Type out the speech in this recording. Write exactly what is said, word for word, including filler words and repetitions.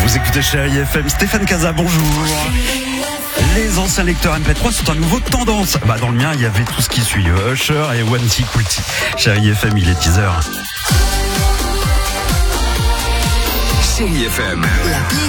Vous écoutez Chérie F M, Stéphane Casa, bonjour. Les anciens lecteurs M P trois sont un nouveau tendance. Bah dans le mien, il y avait tout ce qui suit, Usher et One T Quilty. Chérie F M, il est teaser. Chérie F M.